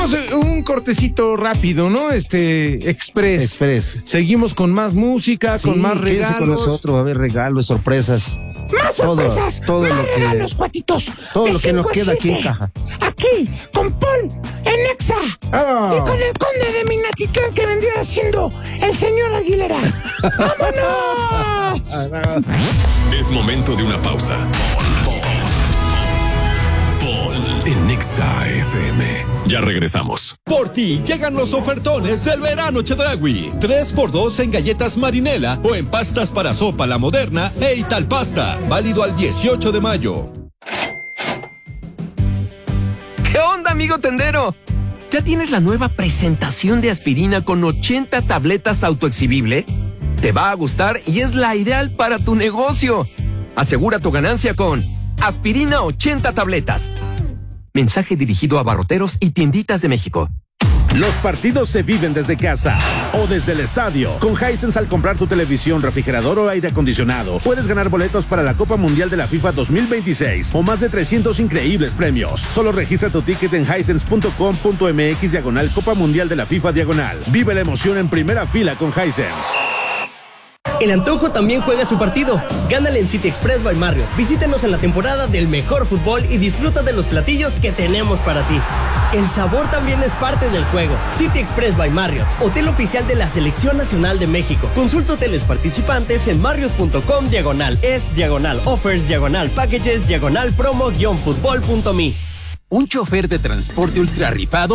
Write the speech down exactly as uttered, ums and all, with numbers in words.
Un cortecito rápido, ¿no? Este, express. Express. Seguimos con más música, Sí, con más quédense regalos. con nosotros, va a haber regalos, sorpresas. ¡Más sorpresas! Todo, todo ¡Más lo que, regalos, cuatitos! todo De lo que nos cinco a queda aquí en siete. caja. Aquí, con Paul, en Exa. ¡Oh! Y con el conde de Minatitlán que vendría siendo el señor Aguilera. ¡Vámonos! Es momento de una pausa. Paul en Exa F M. Ya regresamos. Por ti llegan los ofertones del verano Chedraui. tres por dos en galletas Marinela o en pastas para sopa La Moderna e Italpasta. Válido al dieciocho de mayo. ¿Qué onda, amigo tendero? ¿Ya tienes la nueva presentación de aspirina con ochenta tabletas autoexhibible? Te va a gustar y es la ideal para tu negocio. Asegura tu ganancia con Aspirina ochenta tabletas. Mensaje dirigido a barroteros y tienditas de México. Los partidos se viven desde casa o desde el estadio. Con Hisense, al comprar tu televisión, refrigerador o aire acondicionado, puedes ganar boletos para la Copa Mundial de la FIFA dos mil veintiséis o más de trescientos increíbles premios. Solo registra tu ticket en hisense punto com punto m x diagonal Copa Mundial de la FIFA diagonal. Vive la emoción en primera fila con Hisense. El antojo también juega su partido. Gánale en City Express by Marriott. Visítenos en la temporada del mejor fútbol y disfruta de los platillos que tenemos para ti. El sabor también es parte del juego. City Express by Marriott, hotel oficial de la Selección Nacional de México. Consulta hoteles participantes en marriott punto com diagonal es diagonal offers diagonal packages diagonal promo guión fútbol punto me. Un chofer de transporte ultra rifado